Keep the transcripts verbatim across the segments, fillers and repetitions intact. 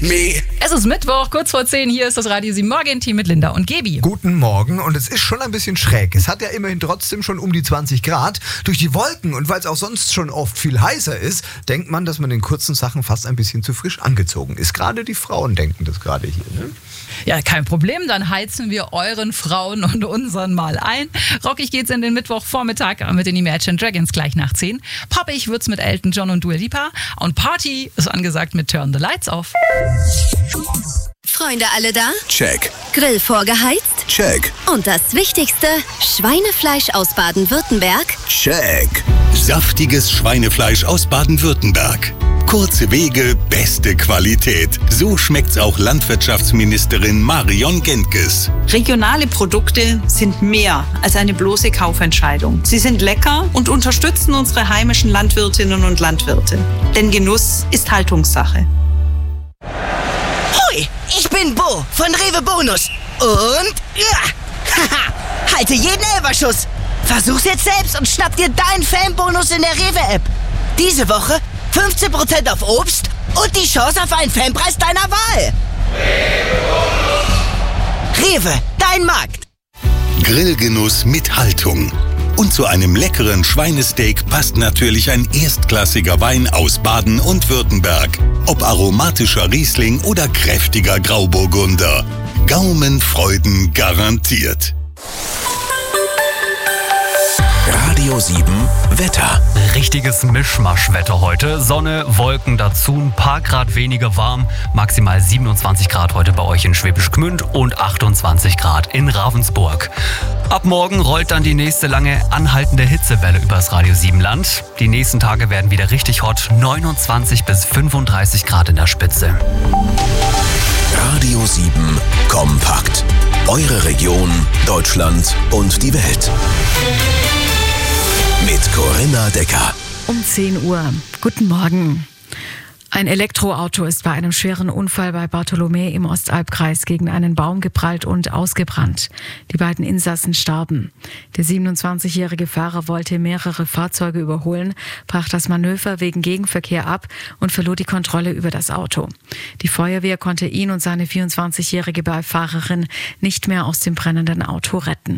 me. Es ist Mittwoch, kurz vor zehn. Hier ist das Radio sieben Morgen-Team mit Linda und Gebi. Guten Morgen, und es ist schon ein bisschen schräg. Es hat ja immerhin trotzdem schon um die zwanzig Grad. Durch die Wolken und weil es auch sonst schon oft viel heißer ist, denkt man, dass man in kurzen Sachen fast ein bisschen zu frisch angezogen ist. Gerade die Frauen denken das gerade hier, ne? Ja, kein Problem, dann heizen wir euren Frauen und unseren mal ein. Rockig geht's in den Mittwochvormittag mit den Imagine Dragons gleich nach zehn. Poppig wird's mit Elton John und Dua Lipa. Und Party ist angesagt mit Turn the Lights Off. Freunde alle da? Check. Grill vorgeheizt? Check. Und das Wichtigste, Schweinefleisch aus Baden-Württemberg? Check. Saftiges Schweinefleisch aus Baden-Württemberg. Kurze Wege, beste Qualität. So schmeckt's auch Landwirtschaftsministerin Marion Gentges. Regionale Produkte sind mehr als eine bloße Kaufentscheidung. Sie sind lecker und unterstützen unsere heimischen Landwirtinnen und Landwirte. Denn Genuss ist Haltungssache. Hui, ich bin Bo von Rewe Bonus. Und ja, haha, halte jeden Elberschuss. Versuch's jetzt selbst und schnapp dir deinen Fanbonus in der Rewe-App. Diese Woche fünfzehn Prozent auf Obst und die Chance auf einen Fanpreis deiner Wahl. Rewe, dein Markt. Grillgenuss mit Haltung. Und zu einem leckeren Schweinesteak passt natürlich ein erstklassiger Wein aus Baden und Württemberg. Ob aromatischer Riesling oder kräftiger Grauburgunder. Gaumenfreuden garantiert. Radio sieben Wetter. Richtiges Mischmaschwetter heute. Sonne, Wolken dazu, ein paar Grad weniger warm. Maximal siebenundzwanzig Grad heute bei euch in Schwäbisch Gmünd und achtundzwanzig Grad in Ravensburg. Ab morgen rollt dann die nächste lange anhaltende Hitzewelle übers Radio sieben Land. Die nächsten Tage werden wieder richtig hot. neunundzwanzig bis fünfunddreißig Grad in der Spitze. Radio sieben kompakt. Eure Region, Deutschland und die Welt. Mit Corinna Decker. Um zehn Uhr. Guten Morgen. Ein Elektroauto ist bei einem schweren Unfall bei Bartholomä im Ostalbkreis gegen einen Baum geprallt und ausgebrannt. Die beiden Insassen starben. Der siebenundzwanzigjährige Fahrer wollte mehrere Fahrzeuge überholen, brach das Manöver wegen Gegenverkehr ab und verlor die Kontrolle über das Auto. Die Feuerwehr konnte ihn und seine vierundzwanzigjährige Beifahrerin nicht mehr aus dem brennenden Auto retten.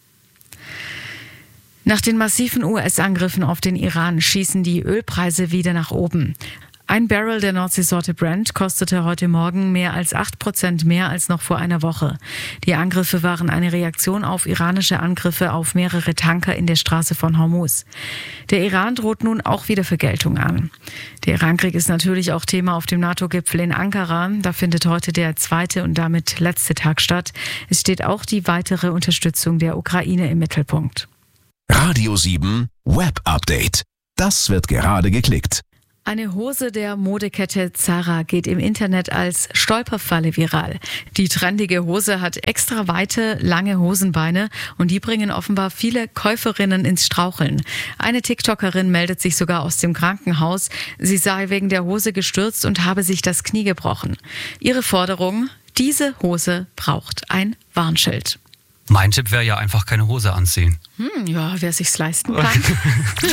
Nach den massiven U S-Angriffen auf den Iran schießen die Ölpreise wieder nach oben. Ein Barrel der Nordseesorte Brent kostete heute Morgen mehr als acht Prozent mehr als noch vor einer Woche. Die Angriffe waren eine Reaktion auf iranische Angriffe auf mehrere Tanker in der Straße von Hormuz. Der Iran droht nun auch wieder Vergeltung an. Der Irankrieg ist natürlich auch Thema auf dem NATO-Gipfel in Ankara. Da findet heute der zweite und damit letzte Tag statt. Es steht auch die weitere Unterstützung der Ukraine im Mittelpunkt. Radio sieben Web Update. Das wird gerade geklickt. Eine Hose der Modekette Zara geht im Internet als Stolperfalle viral. Die trendige Hose hat extra weite, lange Hosenbeine und die bringen offenbar viele Käuferinnen ins Straucheln. Eine TikTokerin meldet sich sogar aus dem Krankenhaus. Sie sei wegen der Hose gestürzt und habe sich das Knie gebrochen. Ihre Forderung: Diese Hose braucht ein Warnschild. Mein Tipp wäre ja einfach keine Hose anziehen. Hm, ja, wer sich's leisten kann.